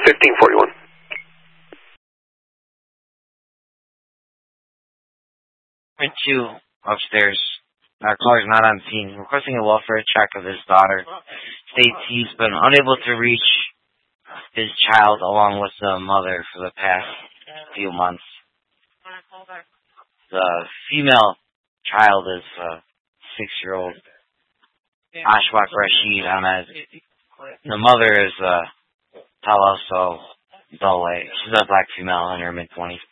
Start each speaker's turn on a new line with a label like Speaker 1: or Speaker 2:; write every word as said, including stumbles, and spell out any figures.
Speaker 1: fifteen forty-one.
Speaker 2: Point two, upstairs. Our caller is not on scene. Requesting a welfare check of his daughter. States he's been unable to reach his child along with the mother for the past few months. The female child is a six-year-old Ashwak Rashid Ahmed. The mother is uh, Talaso Dole. She's a black female in her mid-twenties.